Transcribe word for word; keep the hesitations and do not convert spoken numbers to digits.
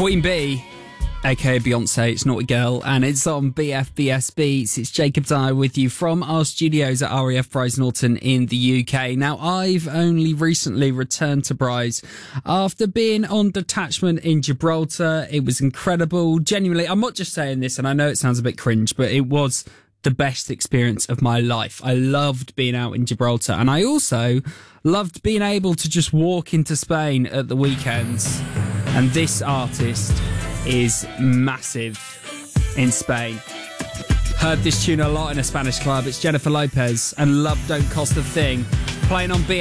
Queen Bee, aka Beyonce, it's Naughty Girl, and it's on B F B S Beats. It's Jacob Dyer with you from our studios at R A F Bryce Norton in the U K. Now, I've only recently returned to Bryce after being on detachment in Gibraltar. It was incredible. Genuinely, I'm not just saying this, and I know it sounds a bit cringe, but it was the best experience of my life. I loved being out in Gibraltar, and I also loved being able to just walk into Spain at the weekends. And this artist is massive in Spain. Heard this tune a lot in a Spanish club. It's Jennifer Lopez and Love Don't Cost a Thing, playing on B